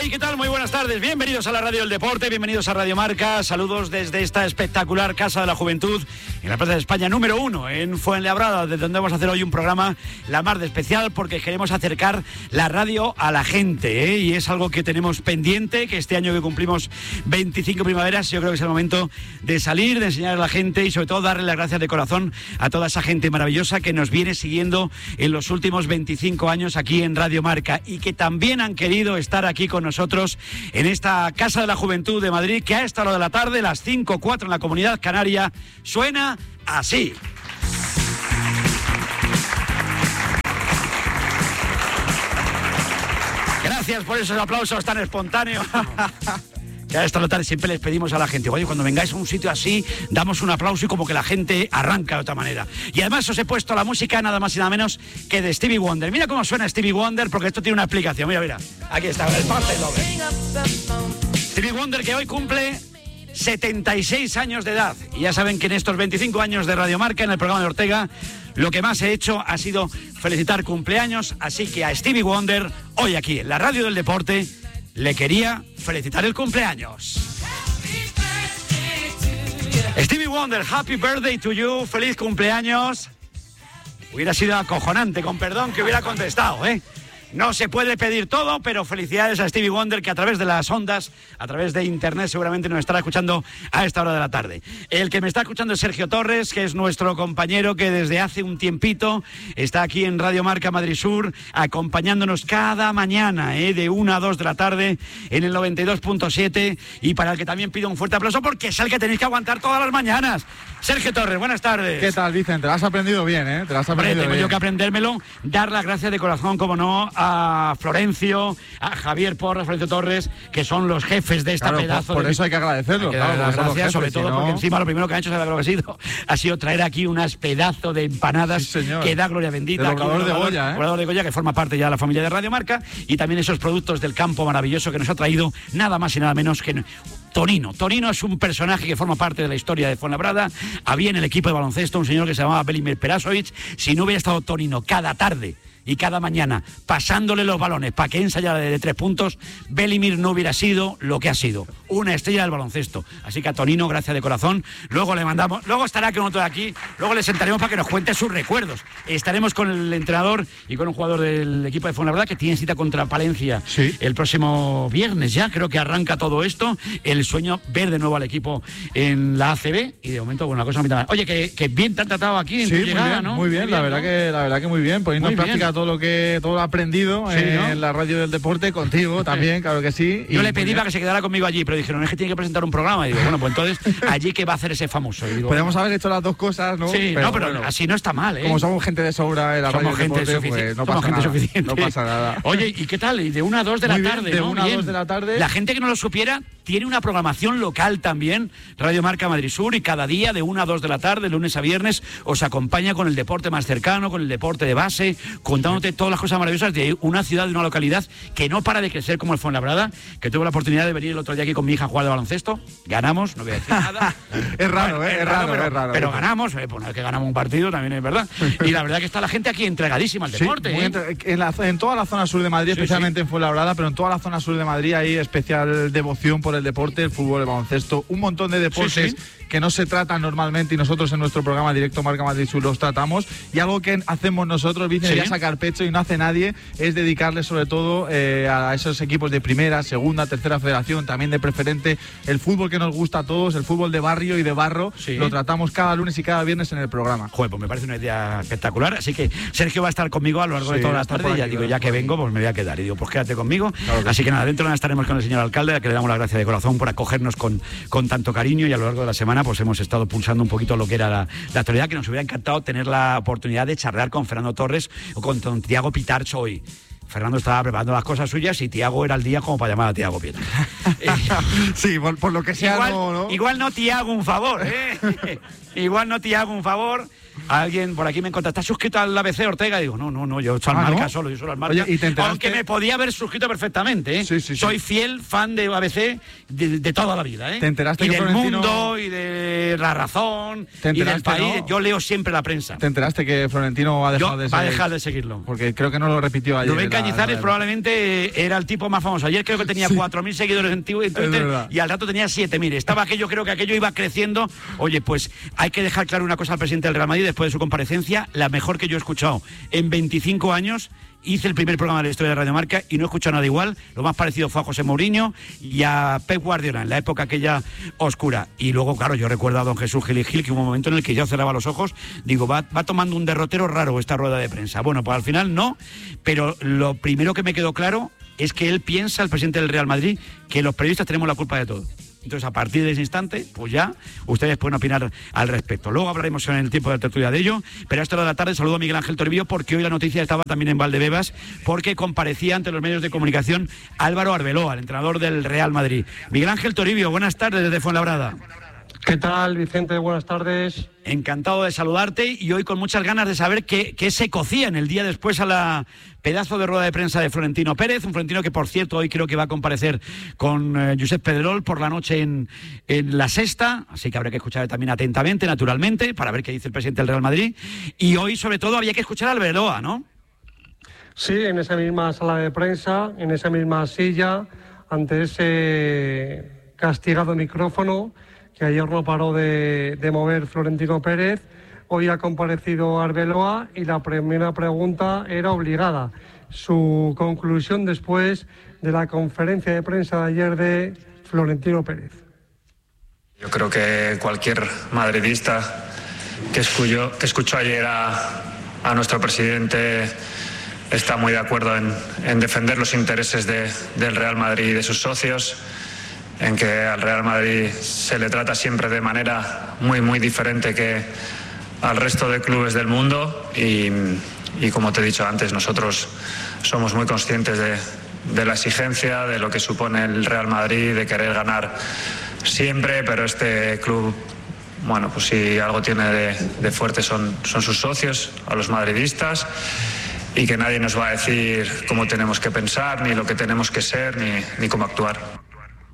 Hey, ¿qué tal? Muy buenas tardes. Bienvenidos a la Radio del Deporte, bienvenidos a Radio Marca. Saludos desde esta espectacular Casa de la Juventud en la Plaza de España número 1 en Fuenlabrada, desde donde vamos a hacer hoy un programa la más de especial porque queremos acercar la radio a la gente, y es algo que tenemos pendiente, que este año que cumplimos 25 primaveras, yo creo que es el momento de salir, de enseñar a la gente y sobre todo darle las gracias de corazón a toda esa gente maravillosa que nos viene siguiendo en los últimos 25 años aquí en Radio Marca y que también han querido estar aquí con nosotros en esta Casa de la Juventud de Madrid, que a esta hora de la tarde, las 5:04 en la Comunidad Canaria, suena así. Gracias por esos aplausos tan espontáneos. Que a esta hora de la tarde siempre les pedimos a la gente, oye, cuando vengáis a un sitio así, damos un aplauso y como que la gente arranca de otra manera. Y además os he puesto la música nada más y nada menos que de Stevie Wonder. Mira cómo suena Stevie Wonder, porque esto tiene una explicación. Mira, mira, aquí está, el parte doble. Stevie Wonder, que hoy cumple 76 años de edad. Y ya saben que en estos 25 años de Radio Marca, en el programa de Ortega, lo que más he hecho ha sido felicitar cumpleaños. Así que a Stevie Wonder, hoy aquí en la Radio del Deporte, le quería felicitar el cumpleaños. Stevie Wonder, happy birthday to you, feliz cumpleaños. Hubiera sido acojonante, con perdón, que hubiera contestado, ¿eh? No se puede pedir todo, pero felicidades a Stevie Wonder, que a través de las ondas, a través de internet, seguramente nos estará escuchando a esta hora de la tarde. El que me está escuchando es Sergio Torres, que es nuestro compañero que desde hace un tiempito está aquí en Radio Marca Madrid Sur, acompañándonos cada mañana, de 1 a 2 de la tarde, en el 92.7, y para el que también pido un fuerte aplauso, porque es el que tenéis que aguantar todas las mañanas. Sergio Torres, buenas tardes. ¿Qué tal, Vicente? Te lo has aprendido bien, ¿eh? Te lo has aprendido tengo bien. yo que aprendérmelo, dar las gracias de corazón, como no, a Florencio, a Javier Porras, Florencio Torres, que son los jefes de esta pedazo. Por eso hay que agradecerlo. Hay que dar las gracias, sobre todo porque encima lo primero que han hecho, ¿sabes lo que ha sido traer aquí unas pedazos de empanadas, sí, que da gloria bendita. El obrador de Goya, El obrador de Goya, que forma parte ya de la familia de Radio Marca, y también esos productos del campo maravilloso que nos ha traído nada más y nada menos que Tonino. Tonino es un personaje que forma parte de la historia de Fuenlabrada. Había en el equipo de baloncesto un señor que se llamaba Velimir Perasovic. Si no hubiera estado Tonino cada tarde y cada mañana pasándole los balones para que ensayara de 3 puntos, Velimir no hubiera sido lo que ha sido, una estrella del baloncesto. Así que a Tonino, gracias de corazón. Luego le mandamos, luego estará con otro de aquí, luego le sentaremos para que nos cuente sus recuerdos. Estaremos con el entrenador y con un jugador del equipo de Fuenlabrada que tiene cita contra Palencia, sí, el próximo viernes ya, creo que arranca todo esto. El sueño ver de nuevo al equipo en la ACB, y de momento, bueno, la cosa no. Oye, que bien te han tratado aquí en tu llegada, ¿no? Muy bien, la verdad que muy bien, poniendo en práctica todo lo aprendido, sí, ¿no? En la Radio del Deporte, contigo también, claro que sí. Yo le pedí para que se quedara conmigo allí, pero dijeron, es que tiene que presentar un programa. Y digo, bueno, pues entonces, allí que va a hacer ese famoso. Y digo, podemos haber hecho las dos cosas, ¿no? Sí, pero bueno, así no está mal, ¿eh? Como somos gente de sobra en la Radio del Deporte, pues no pasa nada. No pasa nada. Oye, ¿y qué tal? Y de 1 a 2 de la tarde, de ¿no? 1 a 2 de la tarde. La gente que no lo supiera, tiene una programación local también, Radio Marca Madrid Sur, y cada día de 1 a 2 de la tarde, lunes a viernes, os acompaña con el deporte más cercano, con el deporte de base, contándote todas las cosas maravillosas de una ciudad, de una localidad que no para de crecer como el Fuenlabrada, que tuve la oportunidad de venir el otro día aquí con mi hija a jugar de baloncesto. Ganamos, no voy a decir nada. Es raro, bueno, es raro. Pero ganamos, pues no es que ganamos un partido, también es verdad. Y la verdad que está la gente aquí entregadísima al deporte. Sí, en toda la zona sur de Madrid, especialmente en Fuenlabrada, pero en toda la zona sur de Madrid hay especial devoción por el deporte, el fútbol, el baloncesto, un montón de deportes que no se tratan normalmente, y nosotros en nuestro programa Directo Marca Madrid Sur los tratamos. Y algo que hacemos nosotros, Vicente, ya sacar pecho y no hace nadie, es dedicarle sobre todo a esos equipos de primera, segunda, tercera federación, también de preferente, el fútbol que nos gusta a todos, el fútbol de barrio y de barro, lo tratamos cada lunes y cada viernes en el programa. Joder, pues me parece una idea espectacular. Así que Sergio va a estar conmigo a lo largo de toda la tarde, y ya digo, ya que vengo, pues me voy a quedar. Y digo, pues quédate conmigo. Claro, así que nada, dentro de estaremos con el señor alcalde, a que le damos la gracia de corazón por acogernos con tanto cariño, y a lo largo de la semana pues hemos estado pulsando un poquito lo que era la actualidad, que nos hubiera encantado tener la oportunidad de charlar con Fernando Torres o con Tiago Pitarch hoy. Fernando estaba preparando las cosas suyas y Tiago era el día como para llamar a Tiago Pietro. Sí, por lo que sea, igual no te hago un favor, ¿eh? Igual no te hago un favor. Alguien por aquí me encuentra, ¿estás suscrito al ABC Ortega? Y digo, no, yo soy al Marca, ¿no? Solo, yo soy al Marca. Oye, aunque me podía haber suscrito perfectamente, ¿eh? Sí. Soy fiel fan de ABC de toda la vida, ¿eh? ¿Te enteraste y que del Florentino... mundo, y de La Razón, y del país. ¿No? Yo leo siempre la prensa. ¿Te enteraste que Florentino va a dejar de seguirlo? Porque creo que no lo repitió ayer. Rubén Cañizares probablemente era el tipo más famoso. Ayer creo que tenía 4.000 seguidores en Twitter y al rato tenía 7.000. Estaba creo que aquello iba creciendo. Oye, pues hay que dejar claro una cosa al presidente del Real Madrid después de su comparecencia, la mejor que yo he escuchado en 25 años. Hice el primer programa de la historia de Radio Marca y no he escuchado nada igual. Lo más parecido fue a José Mourinho y a Pep Guardiola en la época aquella oscura. Y luego, claro, yo recuerdo a don Jesús Gil y Gil, que hubo un momento en el que yo cerraba los ojos. Digo, va tomando un derrotero raro esta rueda de prensa. Bueno, pues al final no, pero lo primero que me quedó claro es que él piensa, el presidente del Real Madrid, que los periodistas tenemos la culpa de todo. Entonces, a partir de ese instante, pues ya ustedes pueden opinar al respecto. Luego hablaremos en el tiempo de tertulia de ello, pero a esta hora de la tarde saludo a Miguel Ángel Toribio, porque hoy la noticia estaba también en Valdebebas, porque comparecía ante los medios de comunicación Álvaro Arbeloa, el entrenador del Real Madrid. Miguel Ángel Toribio, buenas tardes desde Fuenlabrada. ¿Qué tal, Vicente? Buenas tardes. Encantado de saludarte y hoy con muchas ganas de saber qué se cocía en el día después a la pedazo de rueda de prensa de Florentino Pérez, un Florentino que, por cierto, hoy creo que va a comparecer con Josep Pedrerol por la noche en La Sexta, así que habrá que escuchar también atentamente, naturalmente, para ver qué dice el presidente del Real Madrid. Y hoy, sobre todo, había que escuchar a Arbeloa, ¿no? Sí, en esa misma sala de prensa, en esa misma silla, ante ese castigado micrófono que ayer no paró de mover Florentino Pérez. Hoy ha comparecido Arbeloa y la primera pregunta era obligada. Su conclusión después de la conferencia de prensa de ayer de Florentino Pérez. Yo creo que cualquier madridista que escuchó ayer a nuestro presidente está muy de acuerdo en defender los intereses del Real Madrid y de sus socios, en que al Real Madrid se le trata siempre de manera muy diferente que al resto de clubes del mundo y como te he dicho antes, nosotros somos muy conscientes de la exigencia, de lo que supone el Real Madrid, de querer ganar siempre, pero este club, bueno, pues si algo tiene de fuerte son sus socios, a los madridistas, y que nadie nos va a decir cómo tenemos que pensar, ni lo que tenemos que ser, ni cómo actuar.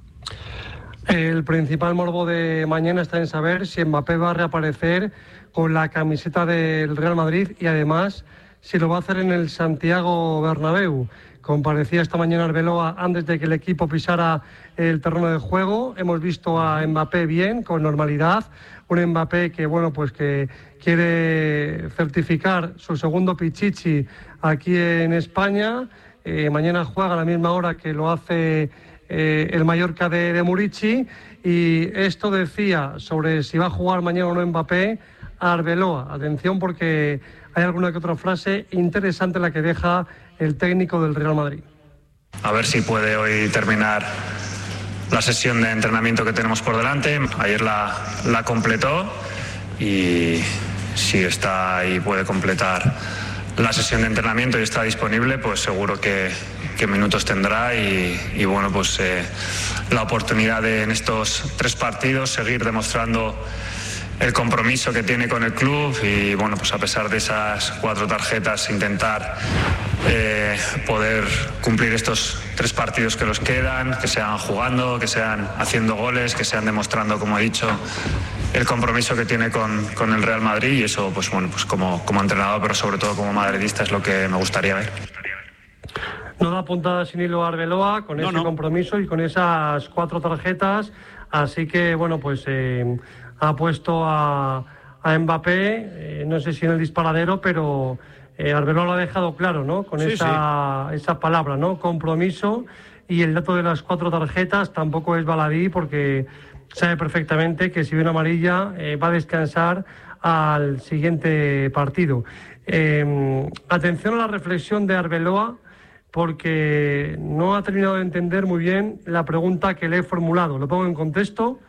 El principal morbo de mañana está en saber si Mbappé va a reaparecer con la camiseta del Real Madrid y además si lo va a hacer en el Santiago Bernabéu. Comparecía esta mañana Arbeloa antes de que el equipo pisara el terreno de juego. Hemos visto a Mbappé bien, con normalidad. Un Mbappé que, bueno, pues que quiere certificar su segundo Pichichi aquí en España. Mañana juega a la misma hora que lo hace el Mallorca de Murici, y esto decía sobre si va a jugar mañana o no Mbappé a Arbeloa. Atención, porque hay alguna que otra frase interesante la que deja el técnico del Real Madrid. A ver si puede hoy terminar la sesión de entrenamiento que tenemos por delante. Ayer la completó y si está y puede completar la sesión de entrenamiento y está disponible, pues seguro que minutos tendrá y bueno, pues la oportunidad de en estos 3 partidos seguir demostrando el compromiso que tiene con el club y bueno, pues a pesar de esas 4 tarjetas intentar poder cumplir estos 3 partidos que nos quedan, que sean jugando, que sean haciendo goles, que sean demostrando, como he dicho, el compromiso que tiene con el Real Madrid, y eso pues bueno, pues como entrenador, pero sobre todo como madridista es lo que me gustaría ver. No da puntada sin hilo a Arbeloa con ese compromiso y con esas 4 tarjetas, así que bueno, pues ha puesto a Mbappé, no sé si en el disparadero, pero Arbeloa lo ha dejado claro, ¿no? Con esa palabra, ¿no? Compromiso, y el dato de las 4 tarjetas tampoco es baladí, porque sabe perfectamente que si ve una amarilla va a descansar al siguiente partido. Atención a la reflexión de Arbeloa, porque no ha terminado de entender muy bien la pregunta que le he formulado. Lo pongo en contexto.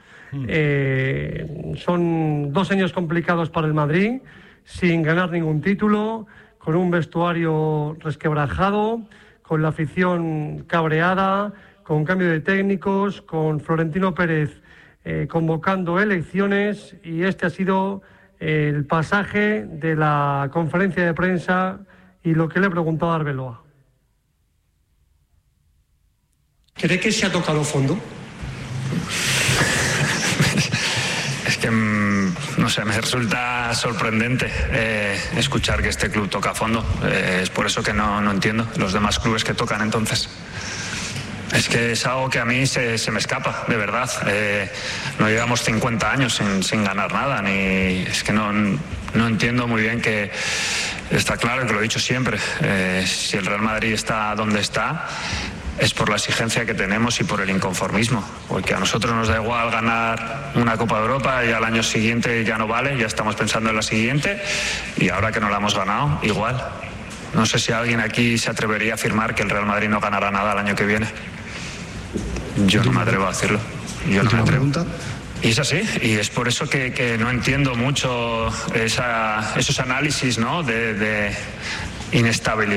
Son 2 años complicados para el Madrid, sin ganar ningún título, con un vestuario resquebrajado, con la afición cabreada, con cambio de técnicos, con Florentino Pérez convocando elecciones, y este ha sido el pasaje de la conferencia de prensa y lo que le he preguntado a Arbeloa. ¿Cree que se ha tocado fondo? Es que, no sé, me resulta sorprendente escuchar que este club toca a fondo. Es por eso que no entiendo los demás clubes que tocan entonces. Es que es algo que a mí se me escapa, de verdad. No llevamos 50 años sin ganar nada, ni es que no entiendo muy bien que está claro, que lo he dicho siempre, si el Real Madrid está donde está, es por la exigencia que tenemos y por el inconformismo, porque a nosotros nos da igual ganar una Copa de Europa y al año siguiente ya no vale, ya estamos pensando en la siguiente, y ahora que no la hemos ganado, igual. No sé si alguien aquí se atrevería a afirmar que el Real Madrid no ganará nada el año que viene. Yo no me atrevo a decirlo. Yo no me atrevo. Y es así, y es por eso que no entiendo mucho esos análisis, ¿no?, de inestabilidad.